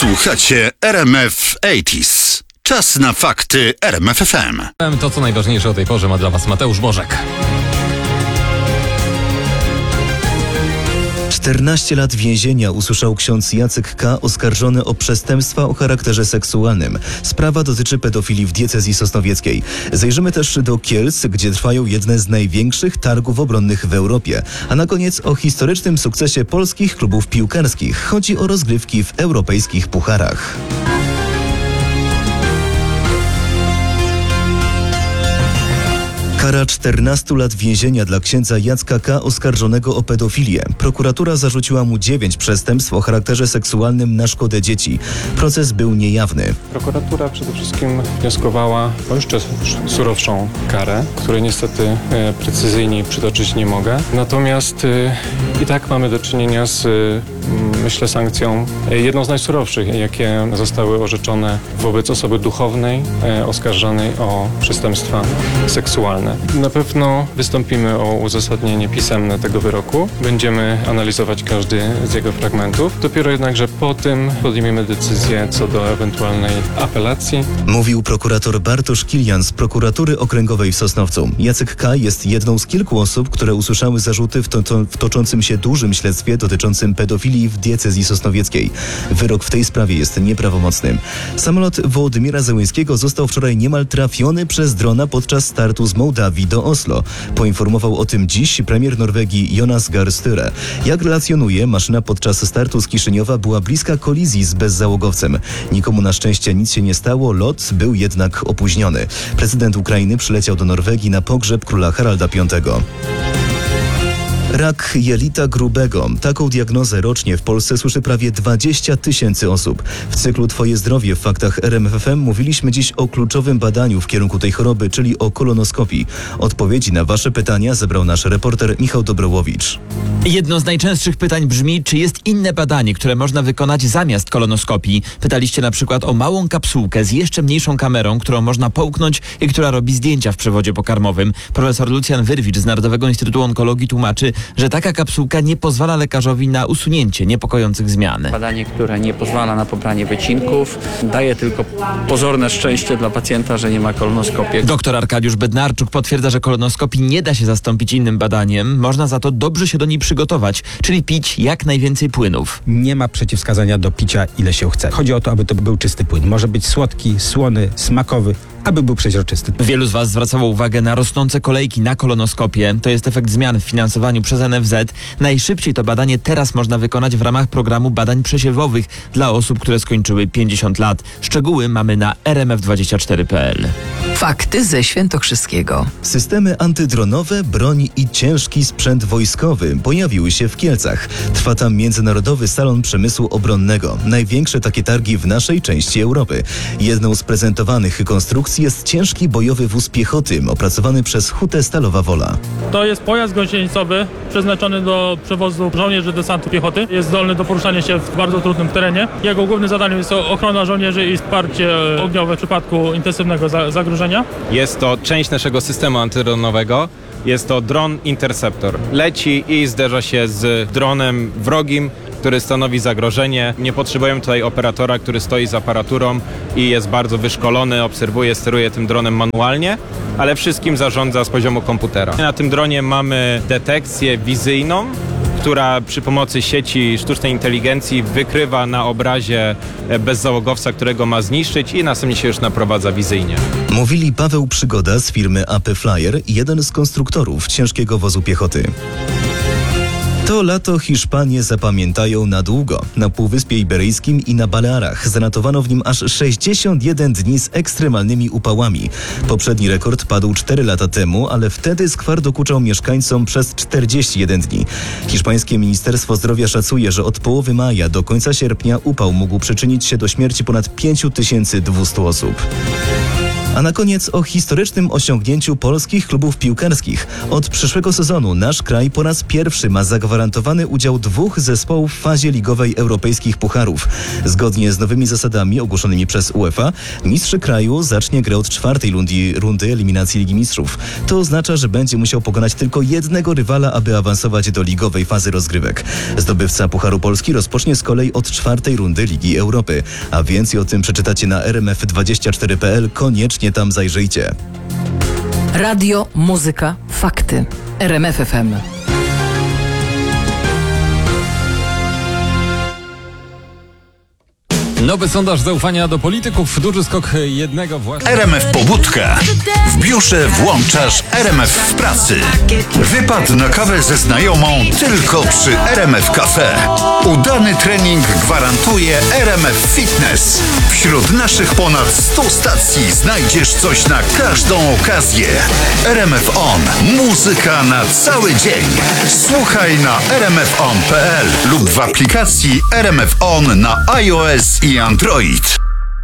Słuchacie RMF 80s. Czas na fakty RMF FM. To, co najważniejsze o tej porze, ma dla Was Mateusz Bożek. 14 lat więzienia usłyszał ksiądz Jacek K., oskarżony o przestępstwa o charakterze seksualnym. Sprawa dotyczy pedofilii w diecezji sosnowieckiej. Zajrzymy też do Kielc, gdzie trwają jedne z największych targów obronnych w Europie. A na koniec o historycznym sukcesie polskich klubów piłkarskich. Chodzi o rozgrywki w europejskich pucharach. Kara 14 lat więzienia dla księdza Jacka K., oskarżonego o pedofilię. Prokuratura zarzuciła mu 9 przestępstw o charakterze seksualnym na szkodę dzieci. Proces był niejawny. Prokuratura przede wszystkim wnioskowała o jeszcze surowszą karę, której niestety precyzyjniej przytoczyć nie mogę. Natomiast i tak mamy do czynienia z, myślę, sankcją jedną z najsurowszych, jakie zostały orzeczone wobec osoby duchownej oskarżonej o przestępstwa seksualne. Na pewno wystąpimy o uzasadnienie pisemne tego wyroku. Będziemy analizować każdy z jego fragmentów. Dopiero jednakże po tym podejmiemy decyzję co do ewentualnej apelacji. Mówił prokurator Bartosz Kilian z prokuratury okręgowej w Sosnowcu. Jacek K. jest jedną z kilku osób, które usłyszały zarzuty w toczącym się dużym śledztwie dotyczącym pedofilii w diecezji sosnowieckiej. Wyrok w tej sprawie jest nieprawomocny. Samolot Wołodymira Zełenskiego został wczoraj niemal trafiony przez drona podczas startu z Mołdawii do Oslo. Poinformował o tym dziś premier Norwegii Jonas Gahr Støre. Jak relacjonuje, maszyna podczas startu z Kiszyniowa była bliska kolizji z bezzałogowcem. Nikomu na szczęście nic się nie stało, lot był jednak opóźniony. Prezydent Ukrainy przyleciał do Norwegii na pogrzeb króla Haralda V. Rak jelita grubego. Taką diagnozę rocznie w Polsce słyszy prawie 20 000 osób. W cyklu Twoje zdrowie w faktach RMF FM mówiliśmy dziś o kluczowym badaniu w kierunku tej choroby, czyli o kolonoskopii. Odpowiedzi na Wasze pytania zebrał nasz reporter Michał Dobrołowicz. Jedno z najczęstszych pytań brzmi, czy jest inne badanie, które można wykonać zamiast kolonoskopii. Pytaliście na przykład o małą kapsułkę z jeszcze mniejszą kamerą, którą można połknąć i która robi zdjęcia w przewodzie pokarmowym. Profesor Lucjan Wyrwicz z Narodowego Instytutu Onkologii tłumaczy, że taka kapsułka nie pozwala lekarzowi na usunięcie niepokojących zmian. Badanie, które nie pozwala na pobranie wycinków, daje tylko pozorne szczęście dla pacjenta, że nie ma kolonoskopii. Doktor Arkadiusz Bednarczuk potwierdza, że kolonoskopii nie da się zastąpić innym badaniem. Można za to dobrze się do niej przygotować, czyli pić jak najwięcej płynów. Nie ma przeciwwskazania do picia ile się chce. Chodzi o to, aby to był czysty płyn. Może być słodki, słony, smakowy, aby był przeźroczysty. Wielu z Was zwracało uwagę na rosnące kolejki na kolonoskopię. To jest efekt zmian w finansowaniu przez NFZ. Najszybciej to badanie teraz można wykonać w ramach programu badań przesiewowych dla osób, które skończyły 50 lat. Szczegóły mamy na rmf24.pl. Fakty ze Świętokrzyskiego. Systemy antydronowe, broń i ciężki sprzęt wojskowy pojawiły się w Kielcach. Trwa tam Międzynarodowy Salon Przemysłu Obronnego. Największe takie targi w naszej części Europy. Jedną z prezentowanych konstrukcji jest ciężki bojowy wóz piechoty, opracowany przez Hutę Stalowa Wola. To jest pojazd gąsienicowy przeznaczony do przewozu żołnierzy desantu piechoty. Jest zdolny do poruszania się w bardzo trudnym terenie. Jego głównym zadaniem jest ochrona żołnierzy i wsparcie ogniowe w przypadku intensywnego zagrożenia. Jest to część naszego systemu antydronowego. Jest to dron Interceptor. Leci i zderza się z dronem wrogim, który stanowi zagrożenie. Nie potrzebujemy tutaj operatora, który stoi z aparaturą i jest bardzo wyszkolony, obserwuje, steruje tym dronem manualnie, ale wszystkim zarządza z poziomu komputera. Na tym dronie mamy detekcję wizyjną, która przy pomocy sieci sztucznej inteligencji wykrywa na obrazie bezzałogowca, którego ma zniszczyć i następnie się już naprowadza wizyjnie. Mówili Paweł Przygoda z firmy AP Flyer, jeden z konstruktorów ciężkiego wozu piechoty. To lato Hiszpanie zapamiętają na długo. Na Półwyspie Iberyjskim i na Balearach zanotowano w nim aż 61 dni z ekstremalnymi upałami. Poprzedni rekord padł 4 lata temu, ale wtedy skwar dokuczał mieszkańcom przez 41 dni. Hiszpańskie Ministerstwo Zdrowia szacuje, że od połowy maja do końca sierpnia upał mógł przyczynić się do śmierci ponad 5200 osób. A na koniec o historycznym osiągnięciu polskich klubów piłkarskich. Od przyszłego sezonu nasz kraj po raz pierwszy ma zagwarantowany udział 2 zespołów w fazie ligowej europejskich pucharów. Zgodnie z nowymi zasadami ogłoszonymi przez UEFA, mistrz kraju zacznie grę od 4. rundy eliminacji Ligi Mistrzów. To oznacza, że będzie musiał pokonać tylko jednego rywala, aby awansować do ligowej fazy rozgrywek. Zdobywca Pucharu Polski rozpocznie z kolei od 4. rundy Ligi Europy. A więcej o tym przeczytacie na rmf24.pl. Koniecznie tam zajrzyjcie. Radio, muzyka, fakty. RMF FM. Nowy sondaż zaufania do polityków. Duży skok jednego właśnie. RMF Pobudka. W biurze włączasz RMF w pracy. Wypad na kawę ze znajomą tylko przy RMF Cafe. Udany trening gwarantuje RMF Fitness. Wśród naszych ponad 100 stacji znajdziesz coś na każdą okazję. RMF On. Muzyka na cały dzień. Słuchaj na rmfon.pl lub w aplikacji RMF On na iOS i Android.